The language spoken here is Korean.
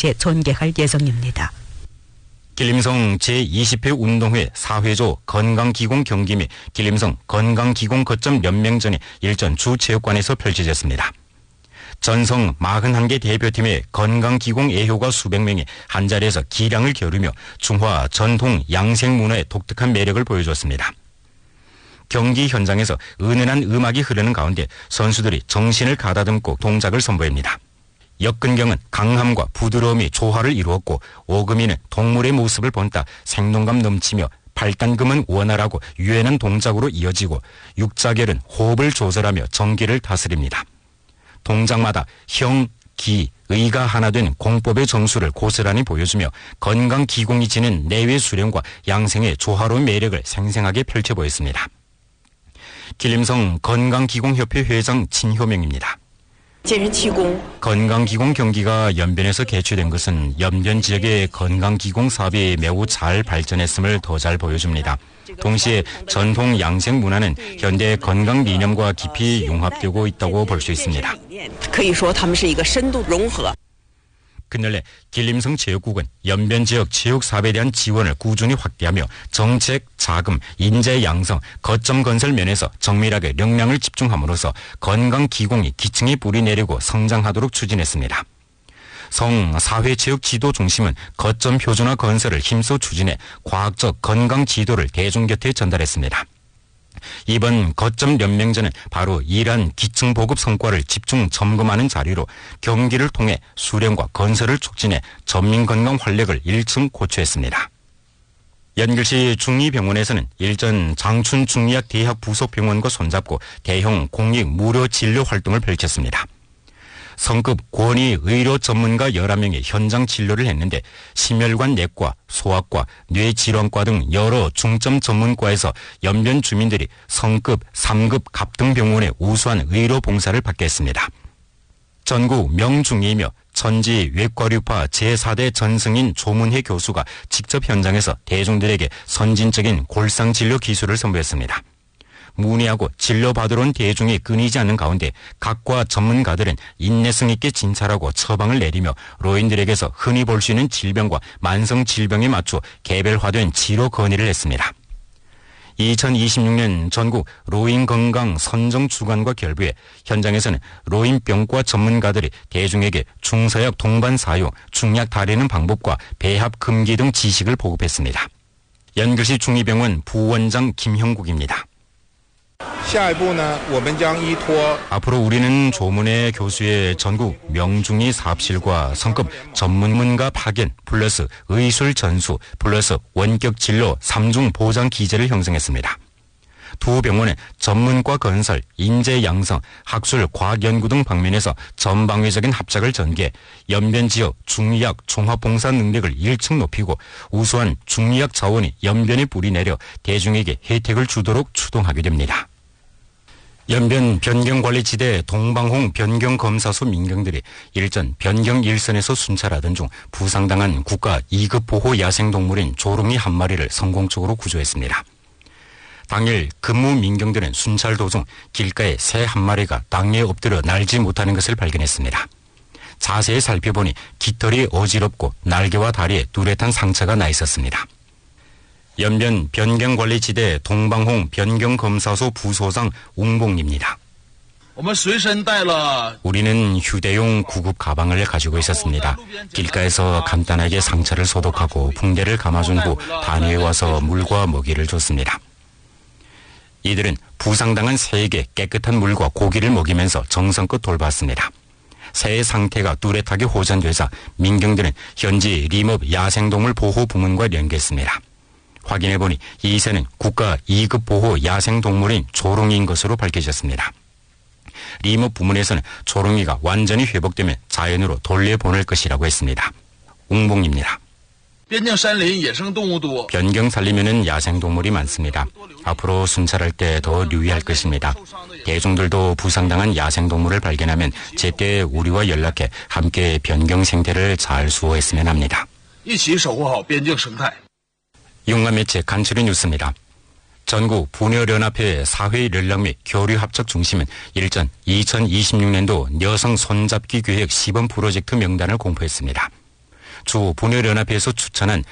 동시에 전개할 예정입니다. 길림성 제20회 운동회 4회조 건강기공 경기 및 길림성 건강기공 거점 연맹전이 일전 주체육관에서 펼쳐졌습니다. 전성 41개 대표팀의 건강기공 애호가 수백 명이 한자리에서 기량을 겨루며 중화 전통 양생문화의 독특한 매력을 보여줬습니다. 경기 현장에서 은은한 음악이 흐르는 가운데 선수들이 정신을 가다듬고 동작을 선보입니다. 역근경은 강함과 부드러움이 조화를 이루었고 오금이는 동물의 모습을 본따 생동감 넘치며 발단금은 원활하고 유연한 동작으로 이어지고 육자결은 호흡을 조절하며 정기를 다스립니다. 동작마다 형, 기, 의가 하나 된 공법의 정수를 고스란히 보여주며 건강기공이 지닌 내외 수련과 양생의 조화로운 매력을 생생하게 펼쳐 보였습니다. 길림성 건강기공협회 회장 진효명입니다. 건강기공 경기가 연변에서 개최된 것은 연변 지역의 건강기공 사업이 매우 잘 발전했음을 더 잘 보여줍니다. 동시에 전통 양생 문화는 현대 건강 이념과 깊이 융합되고 있다고 볼 수 있습니다. 끝날래 길림성 체육국은 연변 지역 체육 사업에 대한 지원을 꾸준히 확대하며 정책, 자금, 인재 양성, 거점 건설 면에서 정밀하게 역량을 집중함으로써 건강 기공이 기층에 뿌리 내리고 성장하도록 추진했습니다. 성 사회체육 지도 중심은 거점 표준화 건설을 힘써 추진해 과학적 건강 지도를 대중 곁에 전달했습니다. 이번 거점 연맹전은 바로 이러한 기층 보급 성과를 집중 점검하는 자리로 경기를 통해 수련과 건설을 촉진해 전민 건강 활력을 1층 고취했습니다. 연길시 중의병원에서는 일전 장춘 중의학 대학 부속병원과 손잡고 대형 공익 무료 진료 활동을 펼쳤습니다. 성급 권위 의료 전문가 11명이 현장 진료를 했는데 심혈관 내과, 소아과, 뇌질환과 등 여러 중점 전문과에서 연변 주민들이 성급, 3급 갑등병원의 우수한 의료 봉사를 받게 했습니다. 전국 명중의이며 천지 외과류파 제4대 전승인 조문혜 교수가 직접 현장에서 대중들에게 선진적인 골상진료 기술을 선보였습니다. 문의하고 진료받으러 온 대중이 끊이지 않는 가운데 각과 전문가들은 인내성 있게 진찰하고 처방을 내리며 노인들에게서 흔히 볼 수 있는 질병과 만성 질병에 맞춰 개별화된 치료 건의를 했습니다. 2026년 전국 노인 건강 선정 주간과 결부해 현장에서는 노인병과 전문가들이 대중에게 중서약 동반 사용, 중약 다리는 방법과 배합 금기 등 지식을 보급했습니다. 연길시 중의병원 부원장 김형국입니다. 앞으로 우리는 조문혜 교수의 전국 명중의 사업실과 성급 전문가 파견 플러스 의술 전수 플러스 원격 진료 3중 보장 기제를 형성했습니다. 두 병원은 전문과 건설, 인재 양성, 학술, 과학연구 등 방면에서 전방위적인 합작을 전개, 연변 지역 중의학 종합봉사 능력을 1층 높이고 우수한 중의학 자원이 연변에 뿌리내려 대중에게 혜택을 주도록 추동하게 됩니다. 연변 변경관리지대 동방홍 변경검사소 민경들이 일전 변경 일선에서 순찰하던 중 부상당한 국가 2급 보호 야생동물인 조롱이 한 마리를 성공적으로 구조했습니다. 당일 근무 민경들은 순찰 도중 길가에 새 한 마리가 땅에 엎드려 날지 못하는 것을 발견했습니다. 자세히 살펴보니 깃털이 어지럽고 날개와 다리에 뚜렷한 상처가 나 있었습니다. 연변 변경관리지대 동방홍 변경검사소 부소장 웅봉입니다. 우리는 휴대용 구급 가방을 가지고 있었습니다. 길가에서 간단하게 상처를 소독하고 붕대를 감아준 후 단위에 와서 물과 먹이를 줬습니다. 이들은 부상당한 새에게 깨끗한 물과 고기를 먹이면서 정성껏 돌봤습니다. 새의 상태가 뚜렷하게 호전되자 민경들은 현지 림업 야생동물 보호 부문과 연계했습니다. 확인해보니 이 새는 국가 2급 보호 야생동물인 조롱이인 것으로 밝혀졌습니다. 림업 부문에서는 조롱이가 완전히 회복되면 자연으로 돌려보낼 것이라고 했습니다. 웅봉입니다. 변경 살림에는 야생동물이 많습니다. 앞으로 순찰할 때 더 유의할 것입니다. 대중들도 부상당한 야생동물을 발견하면 제때 우리와 연락해 함께 변경 생태를 잘 수호했으면 합니다. 용감매체 간추린 뉴스입니다. 전국 분여연합회 사회 연락 및 교류 합작 중심은 일전 2026년도 여성 손잡기 계획 시범 프로젝트 명단을 공포했습니다. 주 분열연합회에서 추천한